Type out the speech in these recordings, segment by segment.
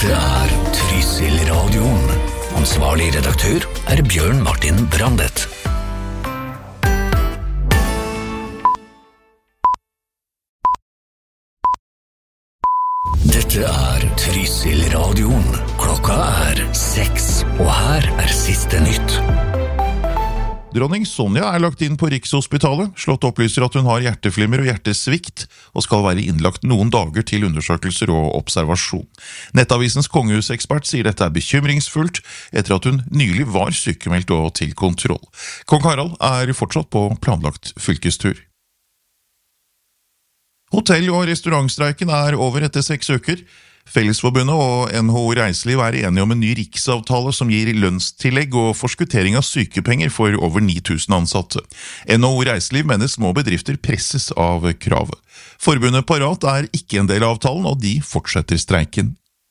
Dette Trysil-radioen. Ansvarlig redaktør Bjørn Martin Brandet. Dette Trysil-radioen. Klokka 6, og her siste nytt. Dronning Sonja lagt inn på Rikshospitalet. Slott opplyser at hun har hjerteflimmer og hjertesvikt, og skal være innlagt noen dager til undersøkelser og observasjon. Nettavisens kongehusekspert sier dette bekymringsfullt, etter at hun nylig var sykemeldt og til kontroll. Kong Harald fortsatt på planlagt fylkestur. Hotell- og restaurantstreiken over etter 6 uker. Fellesforbundet og NHO Reiseliv enige om en ny riksavtale som gir lønnstillegg og forskuttering av sykepenger for over 9000 ansatte. NHO Reiseliv mener små bedrifter presses av kravet. Forbundet Parat ikke en del av avtalen, og de fortsetter streiken.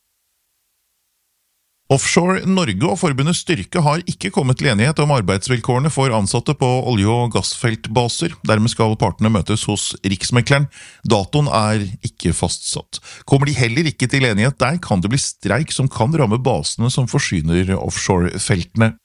Offshore Norge og forbundet Styrke har ikke kommet til enighet om arbeidsvilkårene for ansatte på olje- og gassfeltbaser. Dermed skal partene møtes hos Riksmekleren. Datoen ikke fastsatt. Kommer de heller ikke til enighet der, kan det bli streik som kan ramme basene som forsyner offshorefeltene.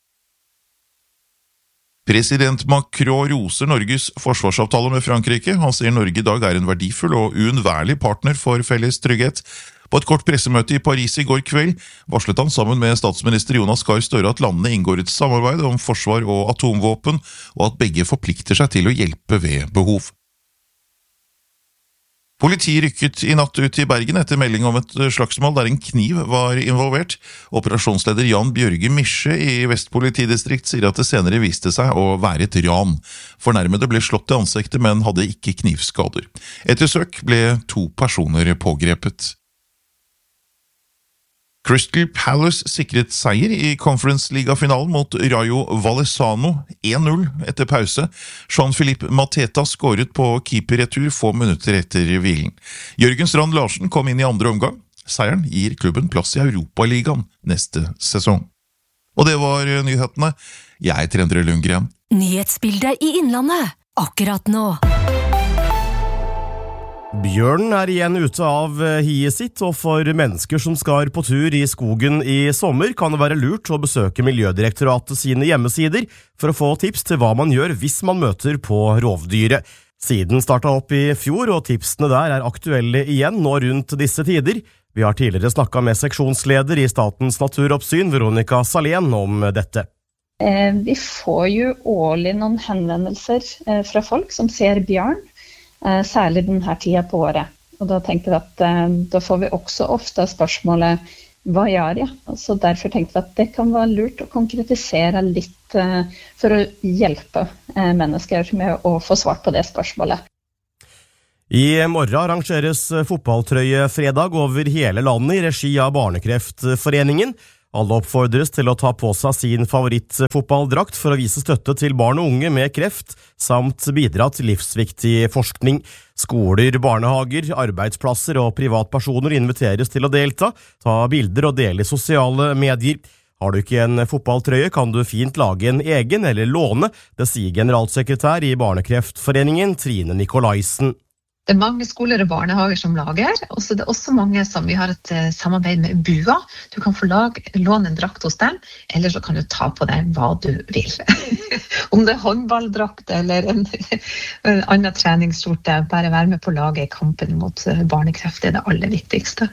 President Macron roser Norges forsvarsavtale med Frankrike. Han sier Norge i dag en verdifull og uunnværlig partner for felles trygghet. På et kort pressemøte i Paris i går kveld varslet han sammen med statsminister Jonas Gahr Støre at landene inngår et samarbeid om forsvar og atomvåpen, og at begge forplikter seg til å hjelpe ved behov. Politiet rykket i natt ut i Bergen etter melding om et slagsmål der en kniv var involvert. Operasjonsleder Jan Bjørge Misje i Vest politidistrikt sier at det senere viste seg å være et ran. Fornærmede ble slått i ansiktet, men hadde ikke knivskader. Etter søk ble 2 personer pågrepet. Crystal Palace sikret seier i Conference League-finalen mot Rayo Vallecano 1-0 etter pause. Jean-Philippe Mateta skåret på keeperretur få minutter etter hvilen. Jørgen Strand Larsen kom inn i andre omgang. Seieren gir klubben plass i Europaligaen neste sesong. Og det var nyhetene. Jeg Endre Lundgren. Nyhetsbildet i Innlandet, akkurat nå. Bjørnen igjen ute av hiet sitt, og for mennesker som skal på tur i skogen i sommer, kan det være lurt å besøke Miljødirektoratet sine hjemmesider for å få tips til hva man gjør hvis man møter på rovdyret. Siden startet opp i fjor, og tipsene der aktuelle igjen nå rundt disse tider. Vi har tidligere snakket med seksjonsleder i Statens naturoppsyn, Veronica Salén, om dette. Vi får jo årlig noen henvendelser fra folk som ser bjørn, særlig denne tiden på året. Og da tenkte vi at da får vi også ofte spørsmålet, hva gjør jeg? Så derfor tenkte vi at det kan være lurt å konkretisere litt for å hjelpe mennesker med å få svart på det spørsmålet. I morgen arrangeres fotballtrøyefredag over hele landet i regi av Barnekreftforeningen. Alle oppfordres til å ta på seg sin favorittfotballdrakt for å vise støtte til barn og unge med kreft, samt bidra til livsviktig forskning. Skoler, barnehager, arbeidsplasser og privatpersoner inviteres til å delta, ta bilder og dele i sosiale medier. Har du ikke en fotballtrøye, kan du fint lage en egen eller låne, det sier generalsekretær i Barnekreftforeningen, Trine Nikolaisen. Det mange skoler og barnehager som lager, og så det også mange som vi har et samarbeid med BUA. Du kan få låne en drakt hos dem, eller så kan du ta på deg hva du vil. Om det håndballdrakt eller en annen treningsskjorte, bare være med på laget i kampen mot barnekreft, det det aller viktigste.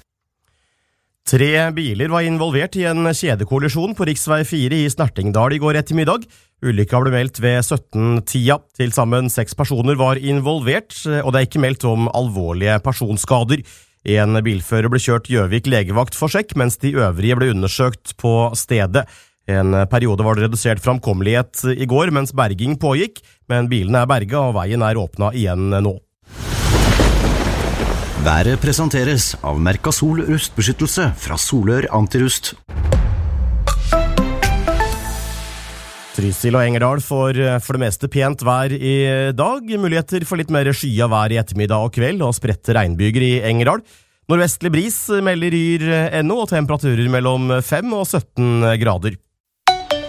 3 biler var involvert i en kjedekollisjon på riksvei 4 i Snertingdal i går ettermiddag. Ulykka ble meldt ved 17-tida. Til sammen 6 personer var involvert, og det ikke meldt om alvorlige personskader. En bilfører ble kjørt Gjøvik legevakt for sjekk, mens de øvrige ble undersøkt på stedet. En periode var det redusert framkommelighet i går mens berging pågikk, men bilene berga og veien åpnet igjen nå. Været presenteres av Mercasol rustbeskyttelse fra Solør Antirust. Trysil og Engerdal får for det meste pent vær i dag. Muligheter for litt mer skya vær i ettermiddag og kveld, og spredte regnbyger i Engerdal. Nordvestlig bris melder yr ennå, og temperaturer mellom 5 og 17 grader.